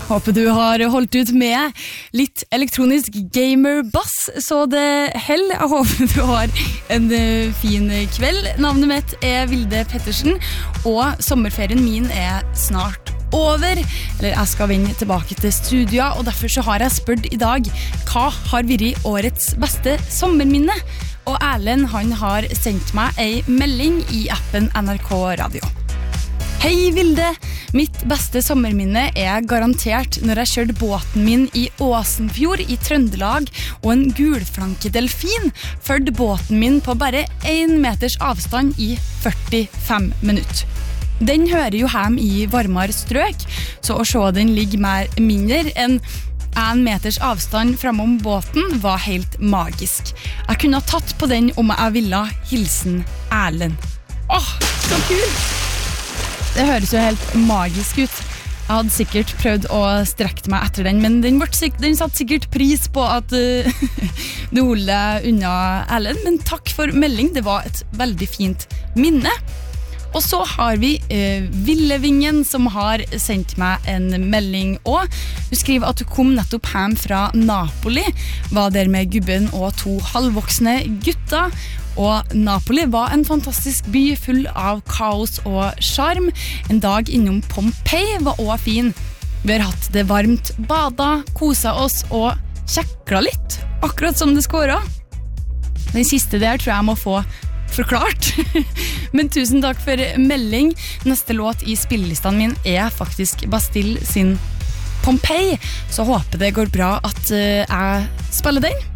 Håper du har holdt ut med litt elektronisk gamer-bass, så det hell. Jeg håper du har en fin kveld. Navnet mitt Vilde Pettersen, og sommerferien min snart over. Eller jeg skal vende tilbake til studia, og derfor så har jeg spurt i dag, hva har vært årets beste sommerminne? Og Erlend, han har sendt meg en melding i appen NRK Radio. Hei Vilde, mitt beste sommerminne garantert når jeg kjørte båten min i Åsenfjord i Trøndelag, og en gulflankedelfin førte båten min på bare 1 meters avstand i 45 minutter. Den hører jo hjem i varmere strøk, så å se den ligge mindre enn 1 meters avstand framom båten var helt magisk. Jeg kunne ha tatt på den om jeg ville. Hilsen Erlend. Åh, så kult! Det høres jo helt magisk ut. Jeg hadde sikkert prøvd å strekke meg etter den, men den satt sikkert pris på at du holder deg unna Erlend. Men takk for melding, det var et veldig fint minne. Og så har vi Villevingen som har sendt meg en melding også. Hun skriver at hun kom nettopp hjem fra Napoli, var der med gubben og 2 halvvoksne gutter. Og Napoli var en fantastisk by full av kaos og charm. En dag innom Pompeii var også fin. Vi har hatt det varmt, badet, koset oss og kjekla litt, akkurat som det skal være. Den siste der tror jeg må få forklart. Men tusen takk for melding. Neste låt i spillelistene min faktisk Bastille sin Pompeii, så håper det går bra at jeg spiller den.